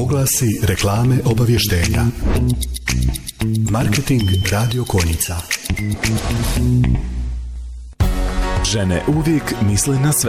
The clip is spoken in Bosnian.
Oglasi, reklame, obavještenja. Marketing Radio Konjica. Žene uvijek misle na sve.